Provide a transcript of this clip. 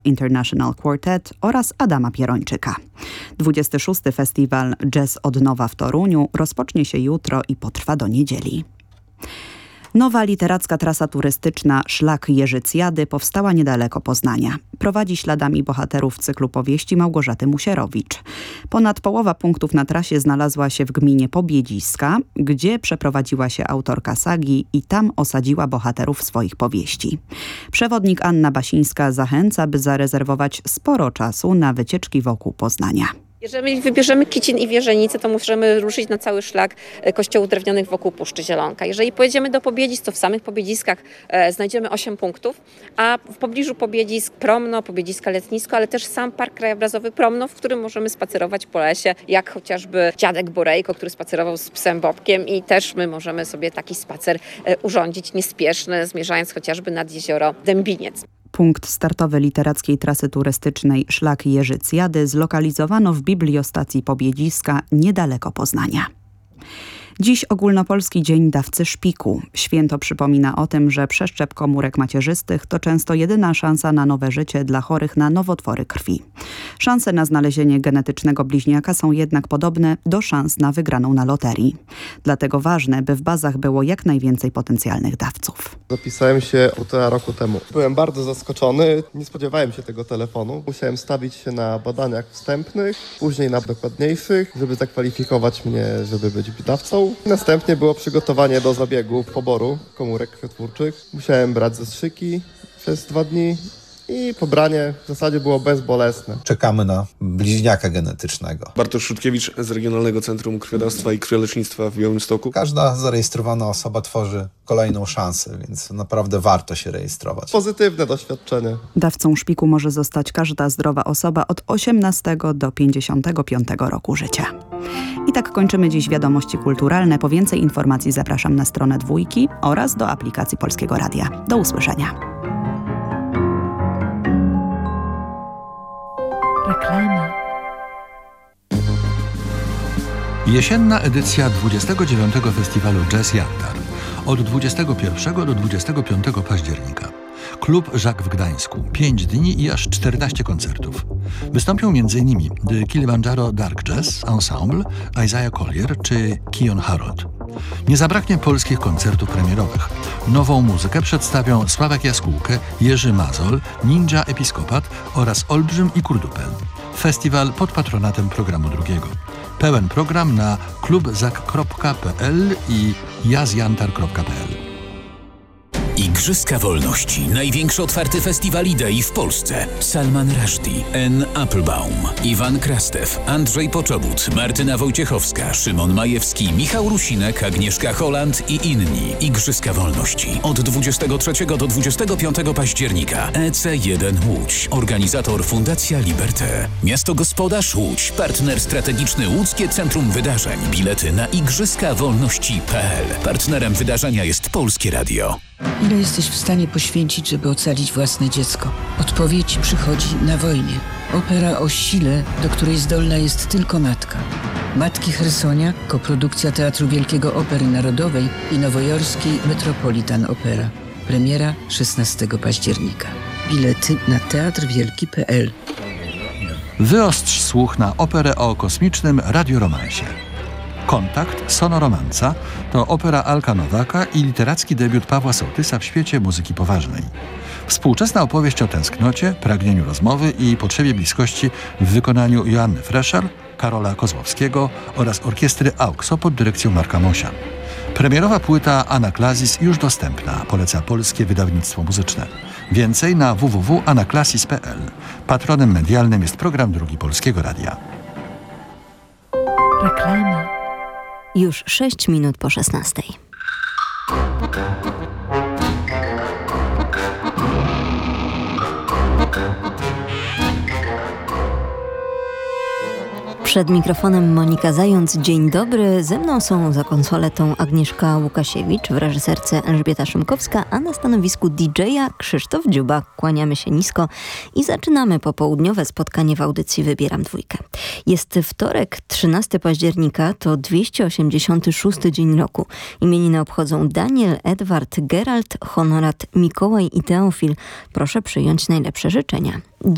International Quartet oraz Adama Pierończyka. 26. Festiwal Jazz od Nowa w Toruniu rozpocznie się jutro i potrwa do niedzieli. Nowa literacka trasa turystyczna Szlak Jerzycjady powstała niedaleko Poznania. Prowadzi śladami bohaterów cyklu powieści Małgorzaty Musierowicz. Ponad połowa punktów na trasie znalazła się w gminie Pobiedziska, gdzie przeprowadziła się autorka sagi i tam osadziła bohaterów swoich powieści. Przewodnik Anna Basińska zachęca, by zarezerwować sporo czasu na wycieczki wokół Poznania. Jeżeli wybierzemy Kicin i Wierzenicę, to możemy ruszyć na cały szlak kościołów drewnianych wokół Puszczy Zielonka. Jeżeli pojedziemy do Pobiedzisk, to w samych Pobiedziskach znajdziemy 8 punktów, a w pobliżu Pobiedzisk Promno, Pobiedziska Letnisko, ale też sam Park Krajobrazowy Promno, w którym możemy spacerować po lesie, jak chociażby dziadek Borejko, który spacerował z psem Bobkiem i też my możemy sobie taki spacer urządzić niespieszny, zmierzając chociażby nad jezioro Dębiniec. Punkt startowy literackiej trasy turystycznej Szlak Jerzycjady zlokalizowano w bibliostacji Pobiedziska niedaleko Poznania. Dziś ogólnopolski Dzień Dawcy Szpiku. Święto przypomina o tym, że przeszczep komórek macierzystych to często jedyna szansa na nowe życie dla chorych na nowotwory krwi. Szanse na znalezienie genetycznego bliźniaka są jednak podobne do szans na wygraną na loterii. Dlatego ważne, by w bazach było jak najwięcej potencjalnych dawców. Zapisałem się 1,5 roku temu. Byłem bardzo zaskoczony, nie spodziewałem się tego telefonu. Musiałem stawić się na badaniach wstępnych, później na dokładniejszych, żeby zakwalifikować mnie, żeby być dawcą. Następnie było przygotowanie do zabiegu poboru komórek krwiotwórczych. Musiałem brać zastrzyki przez 2 dni i pobranie w zasadzie było bezbolesne. Czekamy na bliźniaka genetycznego. Bartosz Szutkiewicz z Regionalnego Centrum Krwiodawstwa i Krwiolecznictwa w Białymstoku. Każda zarejestrowana osoba tworzy kolejną szansę, więc naprawdę warto się rejestrować. Pozytywne doświadczenie. Dawcą szpiku może zostać każda zdrowa osoba od 18 do 55 roku życia. I tak kończymy dziś wiadomości kulturalne. Po więcej informacji zapraszam na stronę Dwójki oraz do aplikacji Polskiego Radia. Do usłyszenia. Reklama. Jesienna edycja 29. Festiwalu Jazz Jantar od 21 do 25 października. Klub Żak w Gdańsku. 5 dni i aż 14 koncertów. Wystąpią m.in. The Kilimanjaro Dark Jazz Ensemble, Isaiah Collier czy Kion Harold. Nie zabraknie polskich koncertów premierowych. Nową muzykę przedstawią Sławek Jaskółkę, Jerzy Mazol, Ninja Episkopat oraz Olbrzym i Kurdupel. Festiwal pod patronatem Programu Drugiego. Pełen program na klubzak.pl i jazjantar.pl. Igrzyska Wolności. Największy otwarty festiwal idei w Polsce. Salman Rushdie, Anne Applebaum, Iwan Krastew, Andrzej Poczobut, Martyna Wojciechowska, Szymon Majewski, Michał Rusinek, Agnieszka Holland i inni. Igrzyska Wolności. Od 23 do 25 października. EC1 Łódź. Organizator Fundacja Liberté. Miasto gospodarz Łódź. Partner strategiczny Łódzkie Centrum Wydarzeń. Bilety na igrzyskawolności.pl. Partnerem wydarzenia jest Polskie Radio. Ile jesteś w stanie poświęcić, żeby ocalić własne dziecko? Odpowiedź przychodzi na wojnie. Opera o sile, do której zdolna jest tylko matka. Matki Chersonia, koprodukcja Teatru Wielkiego Opery Narodowej i nowojorskiej Metropolitan Opera. Premiera 16 października. Bilety na teatrwielki.pl. Wyostrz słuch na operę o kosmicznym radioromansie. Kontakt Sonoromanca to opera Alka Nowaka i literacki debiut Pawła Sołtysa w świecie muzyki poważnej. Współczesna opowieść o tęsknocie, pragnieniu rozmowy i potrzebie bliskości w wykonaniu Joanny Frescher, Karola Kozłowskiego oraz orkiestry AUXO pod dyrekcją Marka Mosia. Premierowa płyta Anaklazis już dostępna, poleca Polskie Wydawnictwo Muzyczne. Więcej na www.anaklasis.pl. Patronem medialnym jest Program Drugi Polskiego Radia. Reklama. Już 6 minut po 16. Przed mikrofonem Monika Zając. Dzień dobry. Ze mną są za konsoletą Agnieszka Łukasiewicz, w reżyserce Elżbieta Szymkowska, a na stanowisku DJ-a Krzysztof Dziuba. Kłaniamy się nisko i zaczynamy popołudniowe spotkanie w audycji Wybieram Dwójkę. Jest wtorek, 13 października, to 286 dzień roku. Imieniny obchodzą Daniel, Edward, Gerald, Honorat, Mikołaj i Teofil. Proszę przyjąć najlepsze życzenia.